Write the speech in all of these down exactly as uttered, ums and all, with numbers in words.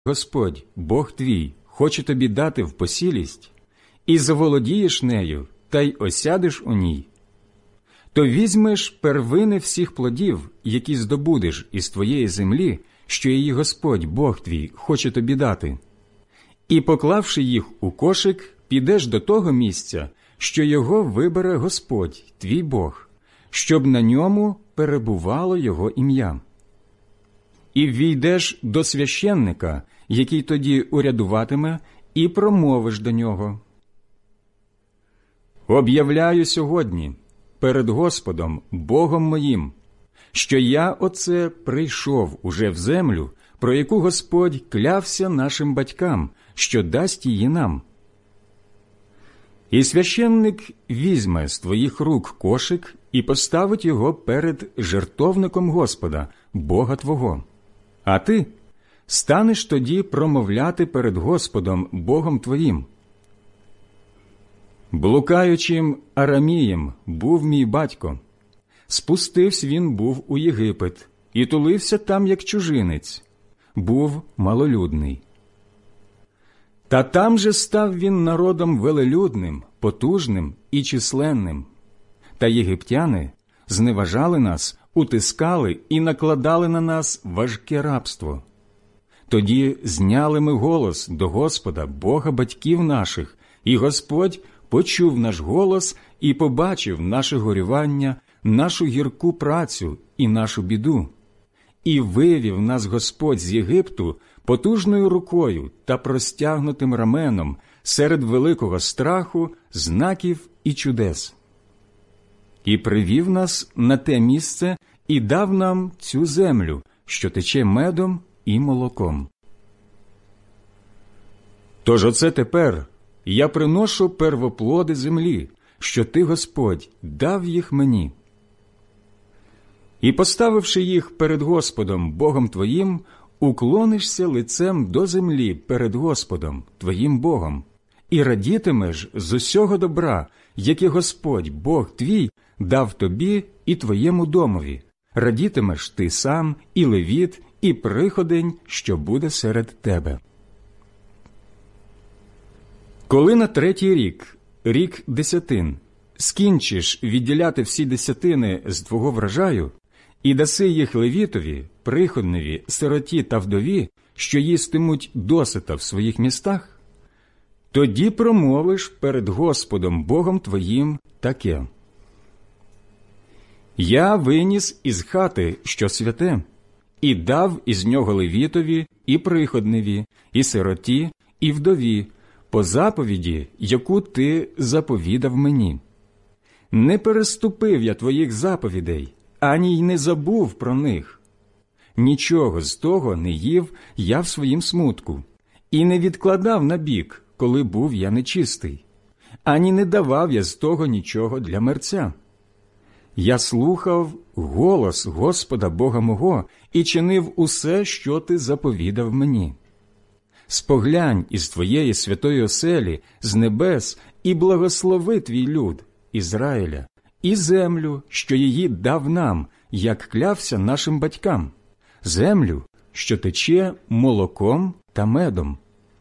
Господь, Бог твій, хоче тобі дати в посілість, і заволодієш нею, та й осядеш у ній, то візьмеш первини всіх плодів, які здобудеш із твоєї землі, що її Господь, Бог твій, хоче тобі дати, і, поклавши їх у кошик, підеш до того місця, що його вибере Господь, твій Бог, щоб на ньому перебувало його ім'я. І ввійдеш до священника, який тоді урядуватиме, і промовиш до нього: «Об'являю сьогодні перед Господом, Богом моїм, що я оце прийшов уже в землю, про яку Господь клявся нашим батькам, що дасть її нам». І священник візьме з твоїх рук кошик і поставить його перед жертовником Господа, Бога твого. А ти станеш тоді промовляти перед Господом, Богом твоїм: «Блукаючим Арамієм був мій батько. Спустився він був у Єгипет і тулився там, як чужинець, був малолюдний. Та там же став він народом велелюдним, потужним і численним. Та єгиптяни зневажали нас, утискали і накладали на нас важке рабство. Тоді зняли ми голос до Господа, Бога батьків наших, і Господь почув наш голос і побачив наше горювання, нашу гірку працю і нашу біду. І вивів нас Господь з Єгипту потужною рукою та простягнутим раменом серед великого страху, знаків і чудес. І привів нас на те місце і дав нам цю землю, що тече медом і молоком. Тож оце тепер я приношу первоплоди землі, що ти, Господь, дав їх мені. І, поставивши їх перед Господом, Богом твоїм, уклонишся лицем до землі перед Господом, твоїм Богом, і радітимеш з усього добра, яке Господь, Бог твій, дав тобі і твоєму домові. Радітимеш ти сам, і левіт, і приходень, що буде серед тебе. Коли на третій рік, рік десятин, скінчиш відділяти всі десятини з твого врожаю, і даси їх левітові, приходневі, сироті та вдові, що їстимуть досита в своїх містах, тоді промовиш перед Господом Богом твоїм таке: «Я виніс із хати, що святе, і дав із нього левітові, і приходневі, і сироті, і вдові, по заповіді, яку ти заповідав мені. Не переступив я твоїх заповідей, ані й не забув про них. Нічого з того не їв я в своїм смутку, і не відкладав набік, коли був я нечистий, ані не давав я з того нічого для мерця. Я слухав голос Господа Бога мого і чинив усе, що ти заповідав мені. Споглянь із твоєї святої оселі, з небес, і благослови твій люд, Ізраїля, і землю, що її дав нам, як клявся нашим батькам, землю, що тече молоком та медом».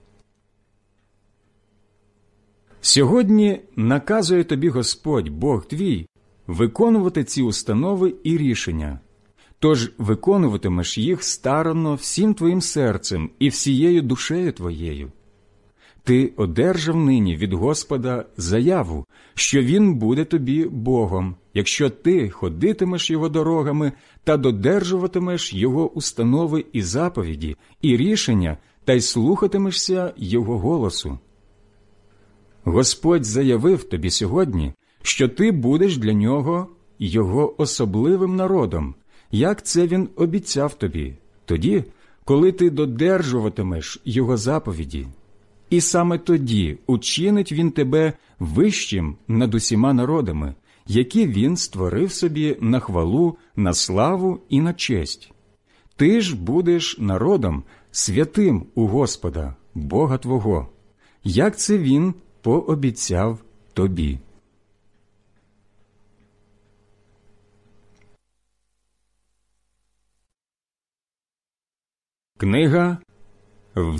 Сьогодні наказує тобі Господь, Бог твій, виконувати ці установи і рішення. Тож виконуватимеш їх старанно всім твоїм серцем і всією душею твоєю. Ти одержав нині від Господа заяву, що Він буде тобі Богом, якщо ти ходитимеш Його дорогами та додержуватимеш Його установи і заповіді, і рішення, та й слухатимешся Його голосу. Господь заявив тобі сьогодні, що ти будеш для Нього Його особливим народом, як це Він обіцяв тобі, тоді, коли ти додержуватимеш Його заповіді. І саме тоді учинить Він тебе вищим над усіма народами, які Він створив собі на хвалу, на славу і на честь. Ти ж будеш народом святим у Господа, Бога твого, як це Він пообіцяв тобі. Книга